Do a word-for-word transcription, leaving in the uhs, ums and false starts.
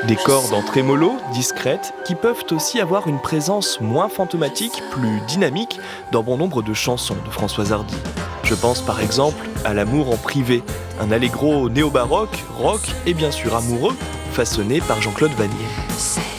Des cordes en trémolo, discrètes, qui peuvent aussi avoir une présence moins fantomatique, plus dynamique, dans bon nombre de chansons de Françoise Hardy. Je pense par exemple à L'amour en privé, un allegro néo-baroque, rock et bien sûr amoureux, façonné par Jean-Claude Vannier.